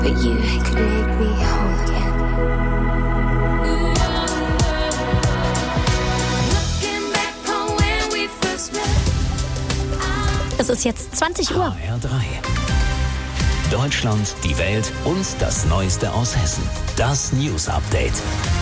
But you could make me whole again. Es ist jetzt 20 Uhr. HR3. Deutschland, die Welt und das Neueste aus Hessen. Das News Update.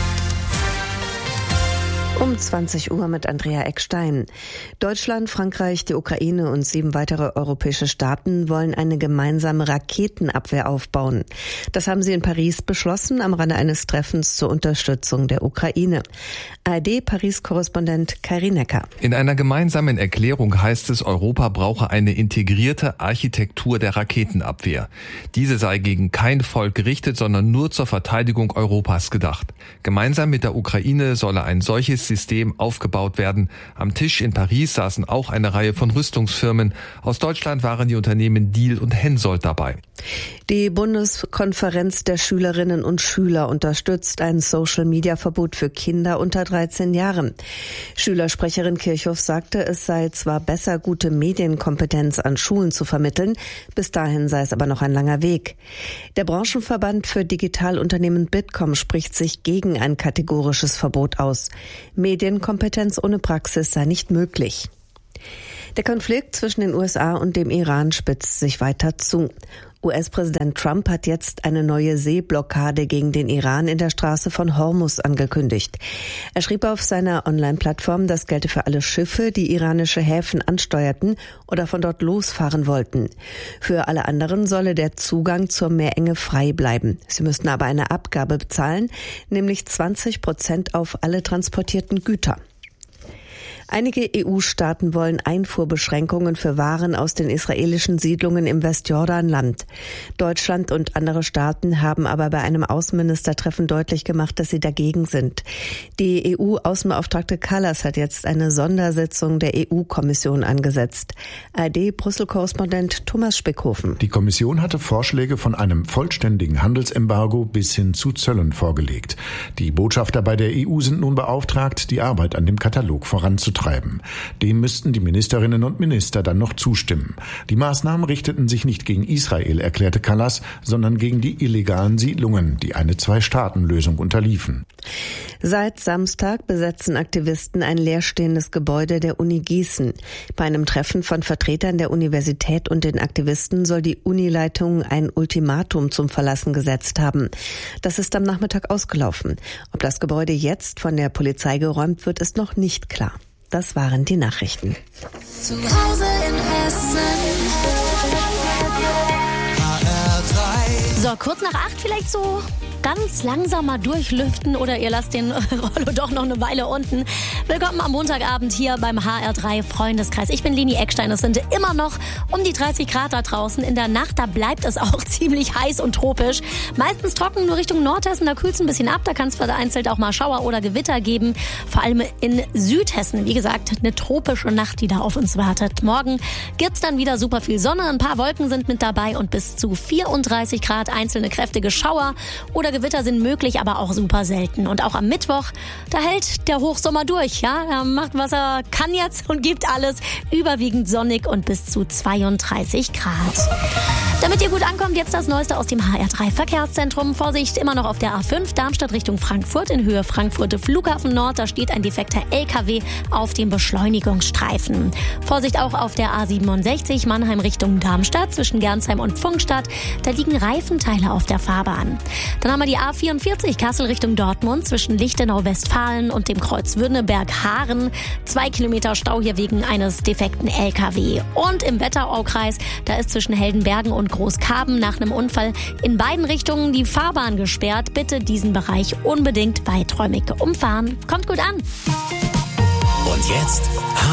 Um 20 Uhr mit Andrea Eckstein. Deutschland, Frankreich, die Ukraine und 7 weitere europäische Staaten wollen eine gemeinsame Raketenabwehr aufbauen. Das haben sie in Paris beschlossen am Rande eines Treffens zur Unterstützung der Ukraine. ARD-Paris-Korrespondent Kai Necker. In einer gemeinsamen Erklärung heißt es, Europa brauche eine integrierte Architektur der Raketenabwehr. Diese sei gegen kein Volk gerichtet, sondern nur zur Verteidigung Europas gedacht. Gemeinsam mit der Ukraine solle ein solches System aufgebaut werden. Am Tisch in Paris saßen auch eine Reihe von Rüstungsfirmen. Aus Deutschland waren die Unternehmen Diehl und Hensoldt dabei. Die Bundeskonferenz der Schülerinnen und Schüler unterstützt ein Social-Media-Verbot für Kinder unter 13 Jahren. Schülersprecherin Kirchhoff sagte, es sei zwar besser, gute Medienkompetenz an Schulen zu vermitteln, bis dahin sei es aber noch ein langer Weg. Der Branchenverband für Digitalunternehmen Bitkom spricht sich gegen ein kategorisches Verbot aus. Medienkompetenz ohne Praxis sei nicht möglich. Der Konflikt zwischen den USA und dem Iran spitzt sich weiter zu. US-Präsident Trump hat jetzt eine neue Seeblockade gegen den Iran in der Straße von Hormuz angekündigt. Er schrieb auf seiner Online-Plattform, das gelte für alle Schiffe, die iranische Häfen ansteuerten oder von dort losfahren wollten. Für alle anderen solle der Zugang zur Meerenge frei bleiben. Sie müssten aber eine Abgabe bezahlen, nämlich 20% auf alle transportierten Güter. Einige EU-Staaten wollen Einfuhrbeschränkungen für Waren aus den israelischen Siedlungen im Westjordanland. Deutschland und andere Staaten haben aber bei einem Außenministertreffen deutlich gemacht, dass sie dagegen sind. Die EU-Außenbeauftragte Kallas hat jetzt eine Sondersitzung der EU-Kommission angesetzt. ARD-Brüssel-Korrespondent Thomas Speckhofen. Die Kommission hatte Vorschläge von einem vollständigen Handelsembargo bis hin zu Zöllen vorgelegt. Die Botschafter bei der EU sind nun beauftragt, die Arbeit an dem Katalog voranzutreiben. Dem müssten die Ministerinnen und Minister dann noch zustimmen. Die Maßnahmen richteten sich nicht gegen Israel, erklärte Kallas, sondern gegen die illegalen Siedlungen, die eine Zwei-Staaten-Lösung unterliefen. Seit Samstag besetzen Aktivisten ein leerstehendes Gebäude der Uni Gießen. Bei einem Treffen von Vertretern der Universität und den Aktivisten soll die Unileitung ein Ultimatum zum Verlassen gesetzt haben. Das ist am Nachmittag ausgelaufen. Ob das Gebäude jetzt von der Polizei geräumt wird, ist noch nicht klar. Das waren die Nachrichten. Zu Hause in Hessen. So, kurz nach 8 vielleicht so ganz langsam mal durchlüften oder ihr lasst den Rollo doch noch eine Weile unten. Willkommen am Montagabend hier beim HR3 Freundeskreis. Ich bin Leni Eckstein. Es sind immer noch um die 30 Grad da draußen. In der Nacht, da bleibt es auch ziemlich heiß und tropisch. Meistens trocken, nur Richtung Nordhessen, da kühlt es ein bisschen ab. Da kann es vereinzelt auch mal Schauer oder Gewitter geben. Vor allem in Südhessen, wie gesagt, eine tropische Nacht, die da auf uns wartet. Morgen gibt's dann wieder super viel Sonne. Ein paar Wolken sind mit dabei und bis zu 34 Grad einzelne kräftige Schauer oder Gewitter sind möglich, aber auch super selten. Und auch am Mittwoch, da hält der Hochsommer durch. Ja? Er macht, was er kann jetzt und gibt alles. Überwiegend sonnig und bis zu 32 Grad. Damit ihr gut ankommt, jetzt das Neueste aus dem HR3 Verkehrszentrum. Vorsicht immer noch auf der A5 Darmstadt Richtung Frankfurt in Höhe Frankfurt Flughafen Nord. Da steht ein defekter LKW auf dem Beschleunigungsstreifen. Vorsicht auch auf der A67 Mannheim Richtung Darmstadt zwischen Gernsheim und Pfungstadt. Da liegen Reifenteile auf der Fahrbahn. Dann haben wir die A44 Kassel Richtung Dortmund zwischen Lichtenau-Westfalen und dem Kreuz Württemberg-Haaren. 2 Kilometer Stau hier wegen eines defekten LKW. Und im Wetteraukreis, da ist zwischen Heldenbergen und Großkarben nach einem Unfall in beiden Richtungen die Fahrbahn gesperrt. Bitte diesen Bereich unbedingt weiträumig umfahren. Kommt gut an. Und jetzt